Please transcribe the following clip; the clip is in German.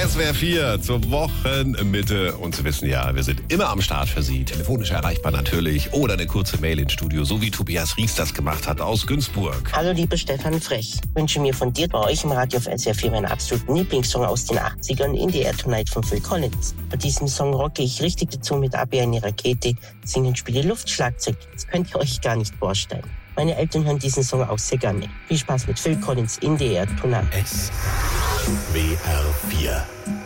SWR 4 zur Wochenmitte. Und Sie wissen ja, wir sind immer am Start für Sie. Telefonisch erreichbar natürlich oder eine kurze Mail ins Studio, so wie Tobias Ries das gemacht hat aus Günzburg. Hallo liebe Stefan Frech. Ich wünsche mir von dir bei euch im Radio auf SWR 4 meinen absoluten Lieblingssong aus den 80ern, In the Air Tonight von Phil Collins. Bei diesem Song rocke ich richtig dazu mit Abi eine Rakete, singe und spiele Luftschlagzeug. Das könnt ihr euch gar nicht vorstellen. Meine Eltern hören diesen Song auch sehr gerne. Viel Spaß mit Phil Collins, In the Air Tonight. SWR 4